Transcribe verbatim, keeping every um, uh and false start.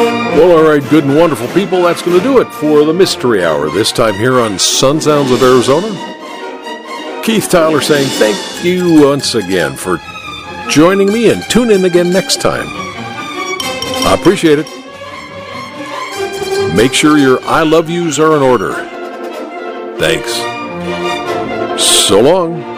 Well, all right, good and wonderful people, that's going to do it for the Mystery Hour, this time here on Sun Sounds of Arizona. Keith Tyler saying thank you once again for joining me, and tune in again next time. I appreciate it. Make sure your I love yous are in order. Thanks. So long.